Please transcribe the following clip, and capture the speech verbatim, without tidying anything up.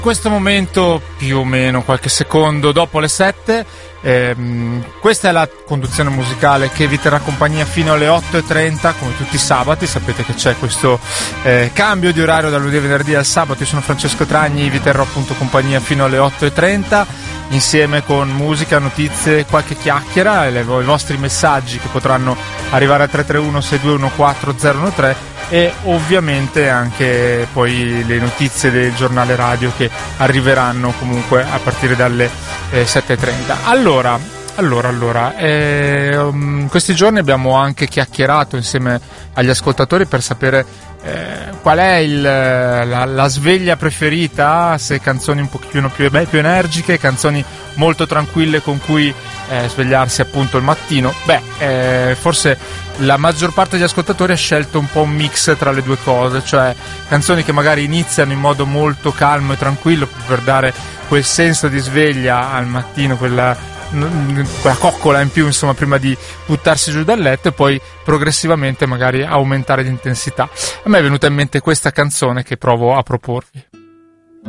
questo momento, più o meno qualche secondo dopo le sette, ehm, questa è la conduzione musicale che vi terrà compagnia fino alle otto e trenta, come tutti i sabati. Sapete che c'è questo eh, cambio di orario dal lunedì al venerdì al sabato. Io sono Francesco Tragni, vi terrò appunto compagnia fino alle otto e trenta, insieme con musica, notizie, qualche chiacchiera e le, i vostri messaggi che potranno arrivare al tre tre uno sei due uno quattro zero uno tre, e ovviamente anche poi le notizie del giornale radio che arriveranno comunque a partire dalle eh, sette e trenta. Allora, allora, allora eh, um, questi giorni abbiamo anche chiacchierato insieme agli ascoltatori per sapere eh, qual è il, la, la sveglia preferita, se canzoni un pochino più, beh, più energiche, canzoni molto tranquille con cui eh, svegliarsi appunto il mattino. Beh, eh, forse la maggior parte degli ascoltatori ha scelto un po' un mix tra le due cose, cioè canzoni che magari iniziano in modo molto calmo e tranquillo per dare quel senso di sveglia al mattino, quella, quella coccola in più, insomma, prima di buttarsi giù dal letto, e poi progressivamente magari aumentare l'intensità. A me è venuta in mente questa canzone che provo a proporvi.